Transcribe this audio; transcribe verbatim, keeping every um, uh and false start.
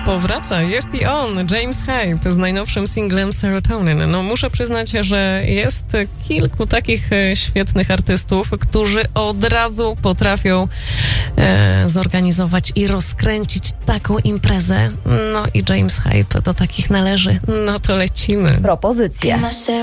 powraca, jest i on, James Hype z najnowszym singlem Serotonin. No muszę przyznać, że jest kilku takich świetnych artystów, którzy od razu potrafią e, zorganizować i rozkręcić taką imprezę. No i James Hype do takich należy. No to lecimy. Propozycje.